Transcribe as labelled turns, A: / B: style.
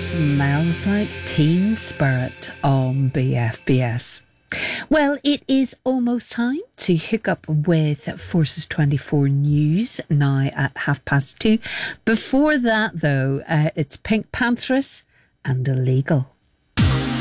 A: Smells Like Teen Spirit on BFBS. Well, it is almost time to hook up with Forces 24 News now at 2:30. Before that, though, it's Pink Panthers and Illegal.